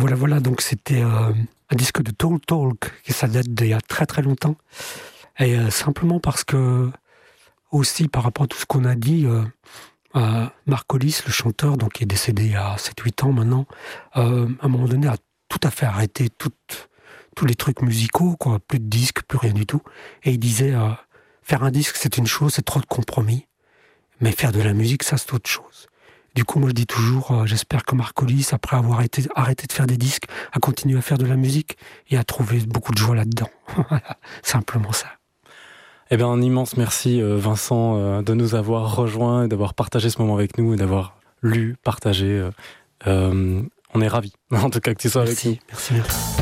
Voilà. Donc c'était un disque de Talk Talk, qui ça date d'il y a très très longtemps. Et simplement parce que, aussi par rapport à tout ce qu'on a dit, Marc Hollis, le chanteur, donc qui est décédé il y a 7-8 ans maintenant, à un moment donné a tout à fait arrêté tous les trucs musicaux, quoi. Plus de disques, plus rien du tout. Et il disait, faire un disque c'est une chose, c'est trop de compromis. Mais faire de la musique, ça c'est autre chose. Du coup, moi je dis toujours, j'espère que Marc Hollis, après avoir arrêté de faire des disques, a continué à faire de la musique et a trouvé beaucoup de joie là-dedans. Voilà, simplement ça. Eh bien, un immense merci Vincent de nous avoir rejoints et d'avoir partagé ce moment avec nous et d'avoir lu, partagé. On est ravis, en tout cas, que tu sois avec nous. Merci.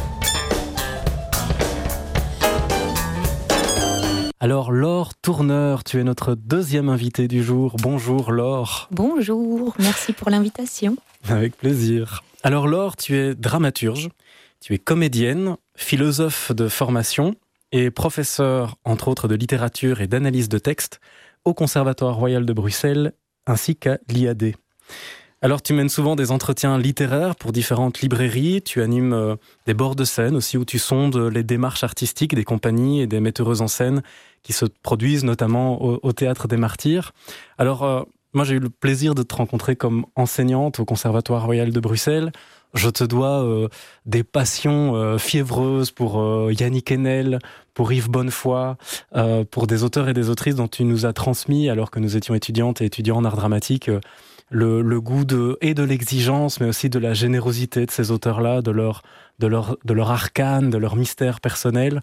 Alors, Laure Tourneur, tu es notre deuxième invitée du jour. Bonjour Laure. Bonjour, merci pour l'invitation. Avec plaisir. Alors Laure, tu es dramaturge, tu es comédienne, philosophe de formation et professeure, entre autres, de littérature et d'analyse de texte au Conservatoire Royal de Bruxelles ainsi qu'à l'IAD. Alors tu mènes souvent des entretiens littéraires pour différentes librairies, tu animes des bords de scène aussi où tu sondes les démarches artistiques des compagnies et des metteuses en scène qui se produisent notamment au Théâtre des Martyrs. Alors moi j'ai eu le plaisir de te rencontrer comme enseignante au Conservatoire Royal de Bruxelles. Je te dois des passions fiévreuses pour Yannick Enel, pour Yves Bonnefoy, pour des auteurs et des autrices dont tu nous as transmis alors que nous étions étudiantes et étudiants en art dramatique le goût de l'exigence, mais aussi de la générosité de ces auteurs-là, de leur arcane, de leur mystère personnel,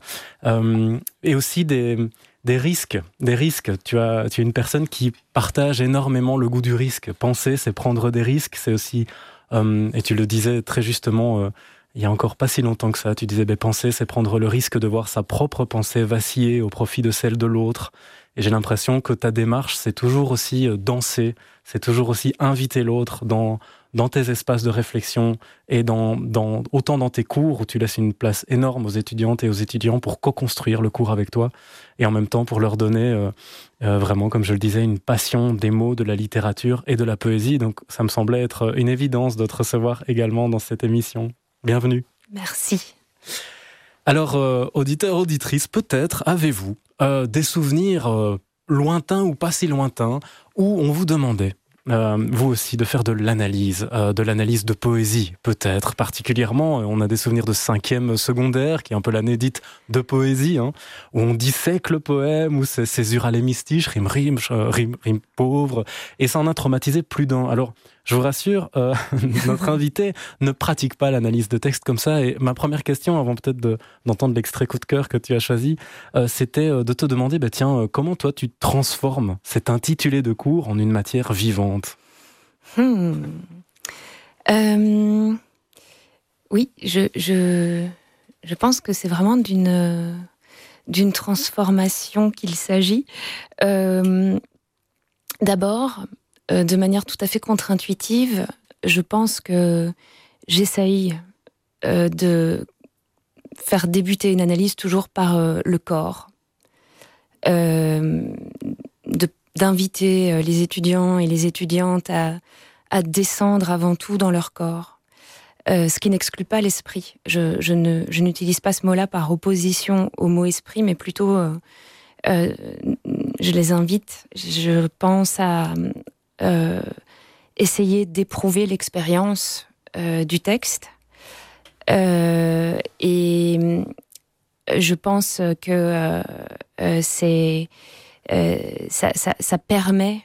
et aussi des risques. Tu es une personne qui partage énormément le goût du risque. Penser, c'est prendre des risques, c'est aussi, et tu le disais très justement, il y a encore pas si longtemps que ça, tu disais, penser, c'est prendre le risque de voir sa propre pensée vaciller au profit de celle de l'autre. Et j'ai l'impression que ta démarche, c'est toujours aussi danser, c'est toujours aussi inviter l'autre dans tes espaces de réflexion et autant dans tes cours où tu laisses une place énorme aux étudiantes et aux étudiants pour co-construire le cours avec toi et en même temps pour leur donner vraiment, comme je le disais, une passion des mots, de la littérature et de la poésie. Donc ça me semblait être une évidence de te recevoir également dans cette émission. Bienvenue. Merci. Alors, auditeurs, auditrices, peut-être avez-vous des souvenirs lointains ou pas si lointains où on vous demandait, vous aussi, de faire de l'analyse de poésie, peut-être particulièrement. On a des souvenirs de 5e secondaire, qui est un peu l'année dite de poésie, où on dissèque le poème, où c'est césure alémistiche, rime pauvre, et ça en a traumatisé plus d'un. Alors, je vous rassure, notre invité ne pratique pas l'analyse de texte comme ça. Et ma première question, avant peut-être d'entendre l'extrait coup de cœur que tu as choisi, c'était de te demander, comment toi tu transformes cet intitulé de cours en une matière vivante ? Oui, je pense que c'est vraiment d'une transformation qu'il s'agit. D'abord, de manière tout à fait contre-intuitive, je pense que j'essaye de faire débuter une analyse toujours par le corps, d'inviter les étudiants et les étudiantes à descendre avant tout dans leur corps, ce qui n'exclut pas l'esprit. Je n'utilise pas ce mot-là par opposition au mot esprit, mais plutôt je les invite, je pense à essayer d'éprouver l'expérience du texte, et je pense que ça permet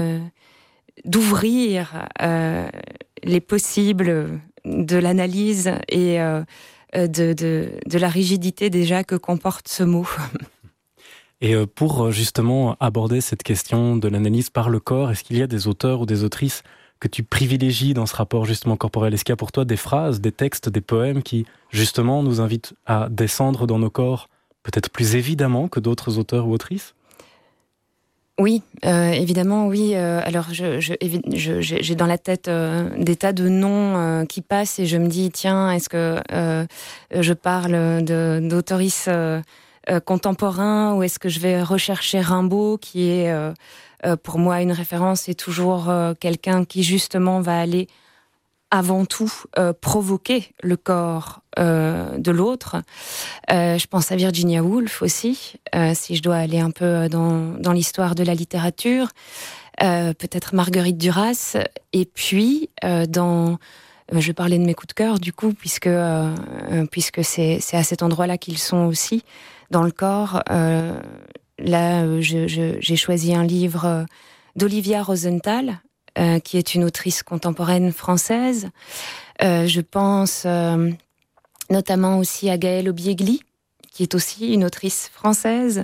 d'ouvrir les possibles de l'analyse et de la rigidité déjà que comporte ce mot. Et pour justement aborder cette question de l'analyse par le corps, est-ce qu'il y a des auteurs ou des autrices que tu privilégies dans ce rapport justement corporel ? Est-ce qu'il y a pour toi des phrases, des textes, des poèmes qui justement nous invitent à descendre dans nos corps, peut-être plus évidemment que d'autres auteurs ou autrices ? Oui, évidemment, oui. Alors, j'ai dans la tête des tas de noms qui passent et je me dis, tiens, est-ce que je parle d'autoristes contemporain, ou est-ce que je vais rechercher Rimbaud, qui est pour moi une référence, et toujours quelqu'un qui justement va aller avant tout provoquer le corps de l'autre. Je pense à Virginia Woolf aussi, si je dois aller un peu dans l'histoire de la littérature. Peut-être Marguerite Duras. Et puis, je vais parler de mes coups de cœur, du coup, puisque c'est à cet endroit-là qu'ils sont aussi, dans le corps. Là, j'ai choisi un livre d'Olivia Rosenthal, qui est une autrice contemporaine française. Je pense notamment aussi à Gaëlle Obiegli, qui est aussi une autrice française.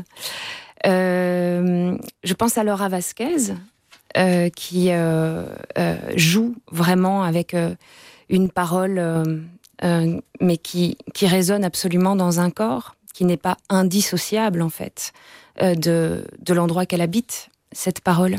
Je pense à Laura Vasquez, qui joue vraiment avec une parole, mais qui résonne absolument dans un corps, qui n'est pas indissociable, en fait, de l'endroit qu'elle habite, cette parole.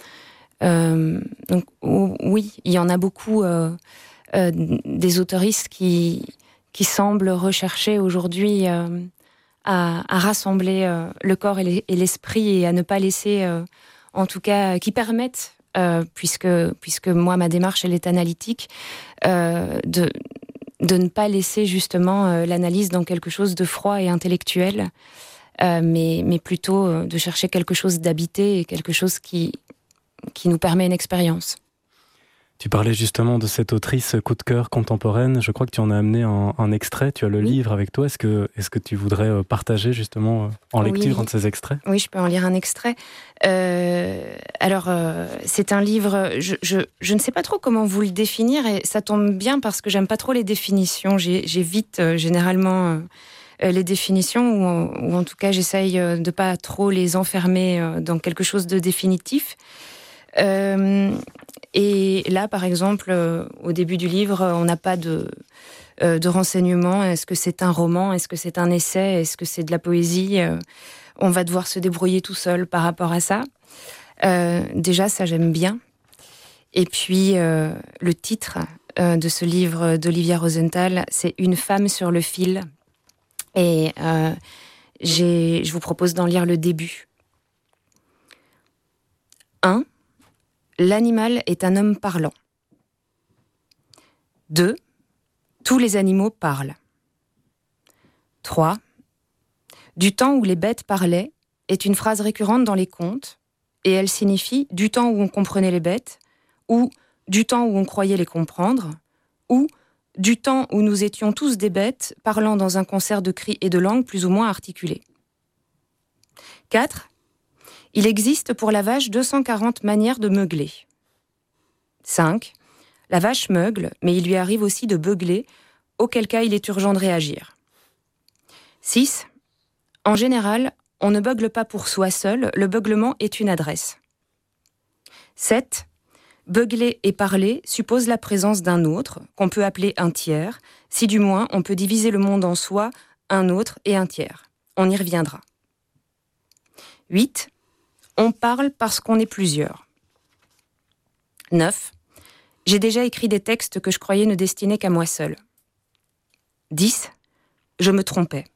Donc oui, il y en a beaucoup des autoristes qui semblent rechercher aujourd'hui à rassembler le corps et l'esprit et à ne pas laisser, en tout cas, qui permettent, puisque moi ma démarche elle est analytique, de ne pas laisser justement l'analyse dans quelque chose de froid et intellectuel, mais plutôt de chercher quelque chose d'habité et quelque chose qui nous permet une expérience. Tu parlais justement de cette autrice coup de cœur contemporaine. Je crois que tu en as amené un extrait. Tu as le livre avec toi. Est-ce que tu voudrais partager justement en lecture un de ces extraits ? Oui, je peux en lire un extrait. Alors, c'est un livre... Je ne sais pas trop comment vous le définir et ça tombe bien parce que j'aime pas trop les définitions. J'évite généralement... les définitions, ou en tout cas j'essaye de pas trop les enfermer dans quelque chose de définitif. Et là, par exemple, au début du livre, on n'a pas de renseignements. Est-ce que c'est un roman ? Est-ce que c'est un essai ? Est-ce que c'est de la poésie ? On va devoir se débrouiller tout seul par rapport à ça. Déjà, ça, j'aime bien. Et puis, le titre de ce livre d'Olivia Rosenthal, c'est « Une femme sur le fil ». Et je vous propose d'en lire le début. 1. L'animal est un homme parlant. 2. Tous les animaux parlent. 3. Du temps où les bêtes parlaient est une phrase récurrente dans les contes, et elle signifie du temps où on comprenait les bêtes, ou du temps où on croyait les comprendre, ou du temps où nous étions tous des bêtes parlant dans un concert de cris et de langues plus ou moins articulés. 4. Il existe pour la vache 240 manières de meugler. 5. La vache meugle, mais il lui arrive aussi de beugler, auquel cas il est urgent de réagir. 6. En général, on ne beugle pas pour soi seul, le beuglement est une adresse. 7. Beugler et parler suppose la présence d'un autre, qu'on peut appeler un tiers, si du moins on peut diviser le monde en soi, un autre et un tiers. On y reviendra. 8. On parle parce qu'on est plusieurs. 9. J'ai déjà écrit des textes que je croyais ne destiner qu'à moi seul. 10. Je me trompais.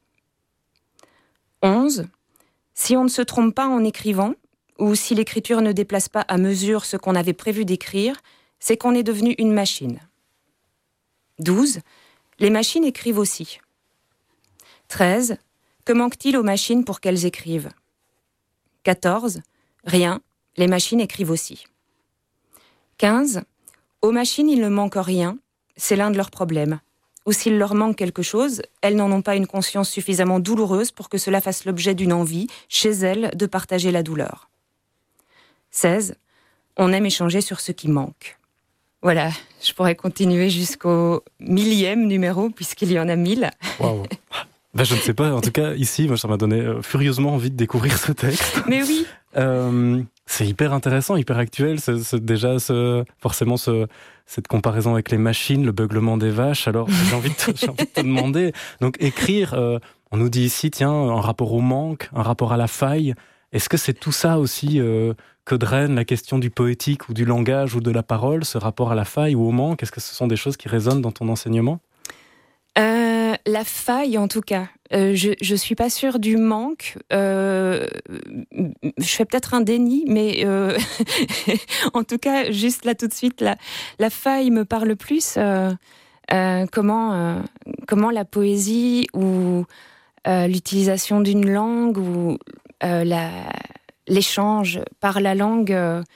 11. Si on ne se trompe pas en écrivant, ou si l'écriture ne déplace pas à mesure ce qu'on avait prévu d'écrire, c'est qu'on est devenu une machine. 12. Les machines écrivent aussi. 13. Que manque-t-il aux machines pour qu'elles écrivent ? 14. Rien, les machines écrivent aussi. 15. Aux machines, il ne manque rien, c'est l'un de leurs problèmes. Ou s'il leur manque quelque chose, elles n'en ont pas une conscience suffisamment douloureuse pour que cela fasse l'objet d'une envie, chez elles, de partager la douleur. 16. On aime échanger sur ce qui manque. Voilà, je pourrais continuer jusqu'au 1000e numéro, puisqu'il y en a 1000. Waouh. Ben, je ne sais pas, en tout cas, ici, moi, ça m'a donné furieusement envie de découvrir ce texte. Mais oui. C'est hyper intéressant, hyper actuel. Forcément, cette comparaison avec les machines, le beuglement des vaches. Alors, j'ai envie de te demander. Donc, écrire, on nous dit ici, tiens, un rapport au manque, un rapport à la faille. Est-ce que c'est tout ça aussi que draine la question du poétique ou du langage ou de la parole, ce rapport à la faille ou au manque ? Est-ce que ce sont des choses qui résonnent dans ton enseignement ? La faille, en tout cas. Je suis pas sûre du manque. Je fais peut-être un déni, mais en tout cas, juste là tout de suite, la faille me parle plus. Comment la poésie ou l'utilisation d'une langue ou l'échange par la langue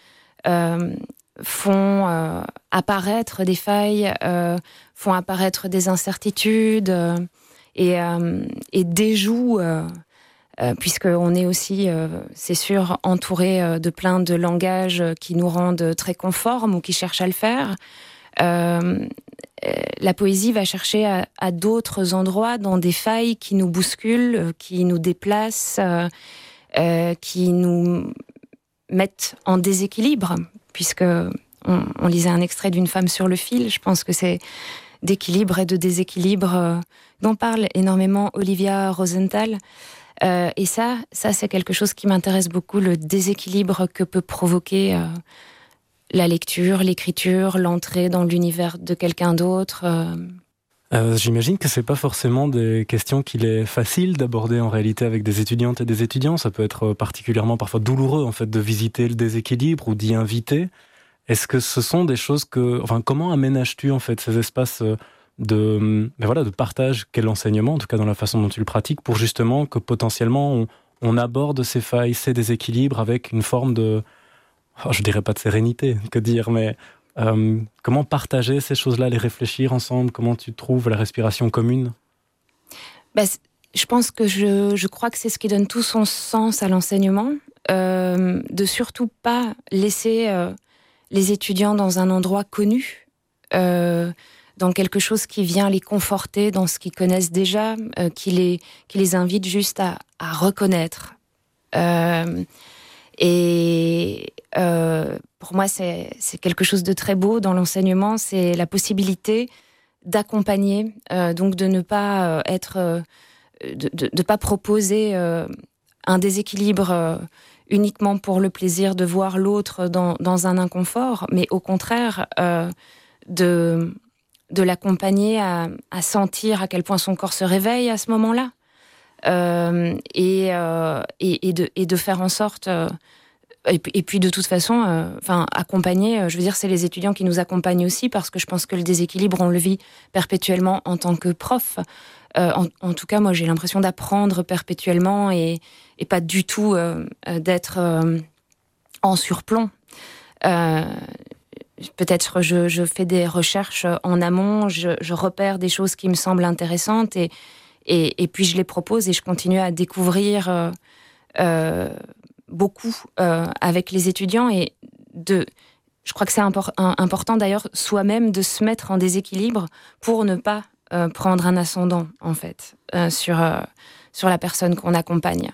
font apparaître des failles, font apparaître des incertitudes et déjouent, puisqu'on est aussi, c'est sûr, entouré de plein de langages qui nous rendent très conformes ou qui cherchent à le faire. La poésie va chercher à d'autres endroits, dans des failles qui nous bousculent, qui nous déplacent, qui nous mettent en déséquilibre, puisque on lisait un extrait d'une femme sur le fil. Je pense que c'est d'équilibre et de déséquilibre dont parle énormément Olivia Rosenthal. Et ça c'est quelque chose qui m'intéresse beaucoup, le déséquilibre que peut provoquer la lecture, l'écriture, l'entrée dans l'univers de quelqu'un d'autre. J'imagine que c'est pas forcément des questions qu'il est facile d'aborder en réalité avec des étudiantes et des étudiants. Ça peut être particulièrement parfois douloureux en fait de visiter le déséquilibre ou d'y inviter. Est-ce que ce sont des choses comment aménages-tu en fait ces espaces de partage qu'est l'enseignement, en tout cas dans la façon dont tu le pratiques, pour justement que potentiellement on aborde ces failles, ces déséquilibres avec une forme de, je dirais pas de sérénité, que dire, mais comment partager ces choses-là, les réfléchir ensemble? Comment tu trouves la respiration commune? Je pense que je crois que c'est ce qui donne tout son sens à l'enseignement, de surtout pas laisser les étudiants dans un endroit connu, dans quelque chose qui vient les conforter dans ce qu'ils connaissent déjà, qui les invite juste à reconnaître. Pour moi, c'est quelque chose de très beau dans l'enseignement, c'est la possibilité d'accompagner, donc de ne pas de pas proposer un déséquilibre uniquement pour le plaisir de voir l'autre dans un inconfort, mais au contraire de l'accompagner à sentir à quel point son corps se réveille à ce moment-là, et de faire en sorte, et puis de toute façon, accompagner, je veux dire, c'est les étudiants qui nous accompagnent aussi, parce que je pense que le déséquilibre, on le vit perpétuellement en tant que prof. En tout cas, moi, j'ai l'impression d'apprendre perpétuellement et pas du tout d'être en surplomb. Peut-être je fais des recherches en amont, je repère des choses qui me semblent intéressantes et puis je les propose et je continue à découvrir beaucoup avec les étudiants je crois que c'est important d'ailleurs soi-même de se mettre en déséquilibre pour ne pas prendre un ascendant en fait sur la personne qu'on accompagne.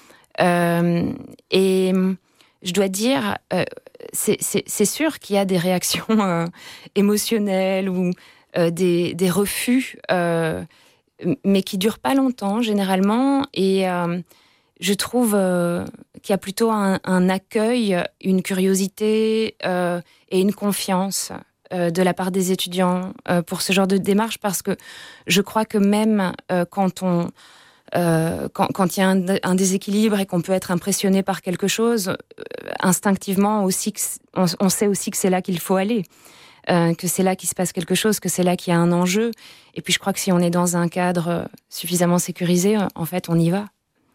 Et je dois dire, c'est sûr qu'il y a des réactions émotionnelles ou des refus, mais qui durent pas longtemps généralement. Et je trouve qu'il y a plutôt un accueil, une curiosité et une confiance de la part des étudiants pour ce genre de démarche, parce que je crois que même quand il y a un déséquilibre et qu'on peut être impressionné par quelque chose, instinctivement aussi, on sait aussi que c'est là qu'il faut aller, que c'est là qu'il se passe quelque chose, que c'est là qu'il y a un enjeu. Et puis je crois que si on est dans un cadre suffisamment sécurisé, en fait, on y va.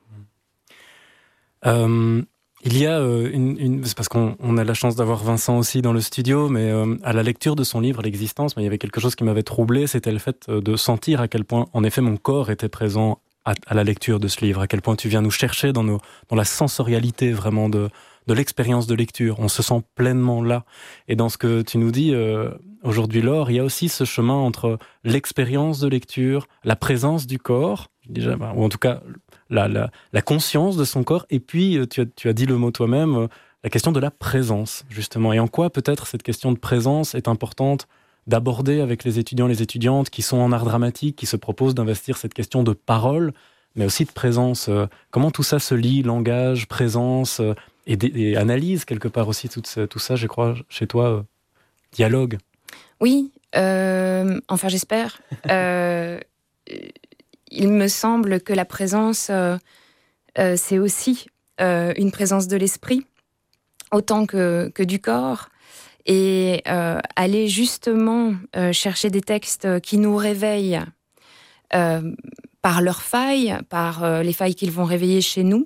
Il y a c'est parce qu'on a la chance d'avoir Vincent aussi dans le studio, mais à la lecture de son livre L'existence, il y avait quelque chose qui m'avait troublé, c'était le fait de sentir à quel point, en effet, mon corps était présent à la lecture de ce livre, à quel point tu viens nous chercher dans la sensorialité vraiment de l'expérience de lecture. On se sent pleinement là. Et dans ce que tu nous dis aujourd'hui, Laure, il y a aussi ce chemin entre l'expérience de lecture, la présence du corps, déjà, ou en tout cas la conscience de son corps, et puis tu as dit le mot toi-même, la question de la présence, justement. Et en quoi peut-être cette question de présence est importante d'aborder avec les étudiants, les étudiantes qui sont en art dramatique, qui se proposent d'investir cette question de parole, mais aussi de présence. Comment tout ça se lie, langage, présence, et analyse quelque part aussi tout ça, je crois, chez toi, dialogue. Oui, enfin j'espère. il me semble que la présence, c'est aussi une présence de l'esprit, autant que du corps. Et aller justement chercher des textes qui nous réveillent par leurs failles, par les failles qu'ils vont réveiller chez nous,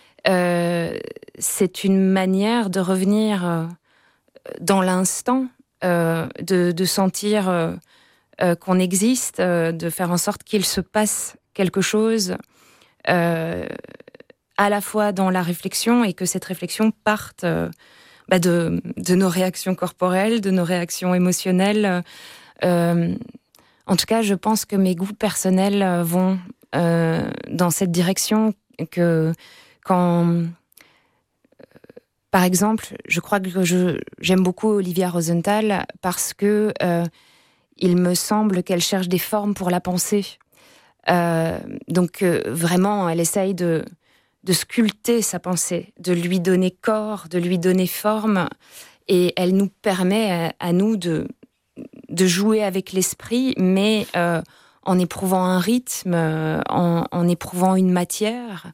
c'est une manière de revenir dans l'instant, de sentir qu'on existe, de faire en sorte qu'il se passe quelque chose à la fois dans la réflexion et que cette réflexion parte de nos réactions corporelles, de nos réactions émotionnelles. En tout cas, je pense que mes goûts personnels vont dans cette direction, que quand... Par exemple, je crois que j'aime beaucoup Olivia Rosenthal parce que il me semble qu'elle cherche des formes pour la pensée. Donc vraiment, elle essaye de sculpter sa pensée, de lui donner corps, de lui donner forme, et elle nous permet à nous de jouer avec l'esprit, mais en éprouvant un rythme, en éprouvant une matière.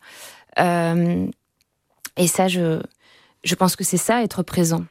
Et ça, je pense que c'est ça, être présent.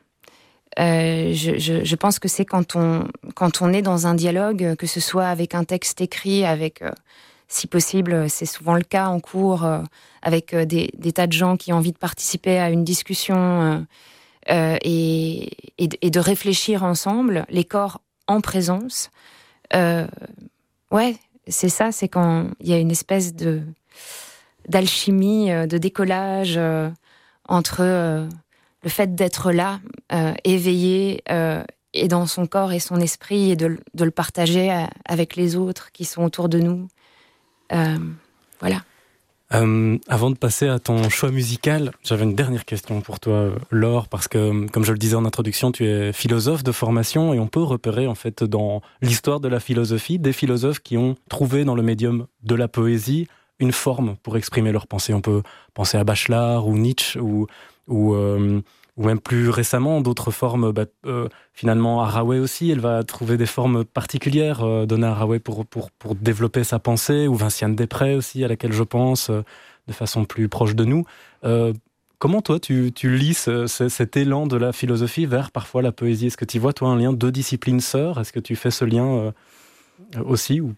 Je pense que c'est quand on est dans un dialogue, que ce soit avec un texte écrit, avec... si possible, c'est souvent le cas en cours, avec des tas de gens qui ont envie de participer à une discussion et de réfléchir ensemble, les corps en présence. Ouais, c'est ça, c'est quand il y a une espèce d'alchimie, de décollage entre le fait d'être là, éveillé, et dans son corps et son esprit, et de le partager avec les autres qui sont autour de nous. Voilà. Avant de passer à ton choix musical, j'avais une dernière question pour toi, Laure, parce que, comme je le disais en introduction, tu es philosophe de formation, et on peut repérer en fait dans l'histoire de la philosophie des philosophes qui ont trouvé dans le médium de la poésie une forme pour exprimer leurs pensées. On peut penser à Bachelard ou Nietzsche ou même plus récemment d'autres formes. Finalement, Haraway aussi, elle va trouver des formes particulières données à Haraway pour développer sa pensée, ou Vinciane Després aussi, à laquelle je pense de façon plus proche de nous. Comment toi tu lis cet élan de la philosophie vers parfois la poésie? Est-ce que tu vois toi un lien, deux disciplines sœurs? Est-ce que tu fais ce lien aussi ou...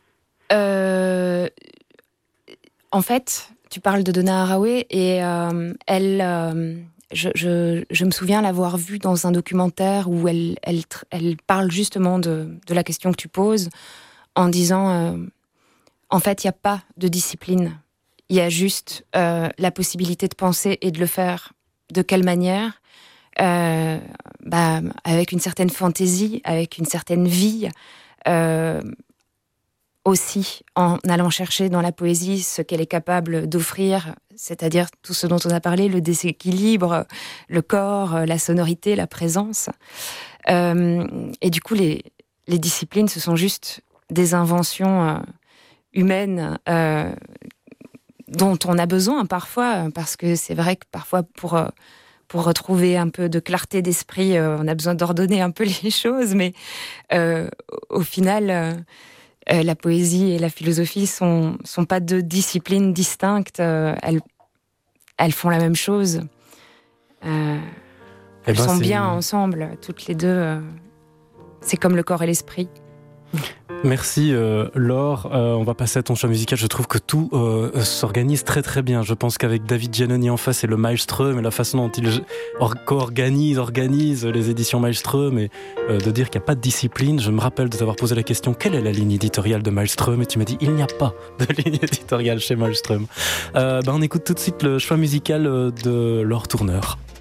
En fait, tu parles de Donna Haraway et elle... Je me souviens l'avoir vue dans un documentaire où elle parle justement de la question que tu poses, en disant en fait, il n'y a pas de discipline. Il y a juste la possibilité de penser et de le faire de quelle manière, avec une certaine fantaisie, avec une certaine vie, aussi en allant chercher dans la poésie ce qu'elle est capable d'offrir, c'est-à-dire tout ce dont on a parlé, le déséquilibre, le corps, la sonorité, la présence. Et du coup, les disciplines, ce sont juste des inventions humaines dont on a besoin parfois, parce que c'est vrai que parfois, pour retrouver un peu de clarté d'esprit, on a besoin d'ordonner un peu les choses, mais au final... la poésie et la philosophie sont pas deux disciplines distinctes. Elles font la même chose. Elles sont bien ensemble, toutes les deux. C'est comme le corps et l'esprit. Merci Laure, on va passer à ton choix musical. Je trouve que tout s'organise très très bien. Je pense qu'avec David Giannoni en face et le Maelström et la façon dont il organise les éditions Maelström, et de dire qu'il n'y a pas de discipline. Je me rappelle de t'avoir posé la question, quelle est la ligne éditoriale de Maelström, et tu m'as dit il n'y a pas de ligne éditoriale chez Maelström. On écoute tout de suite le choix musical de Laure Tourneur.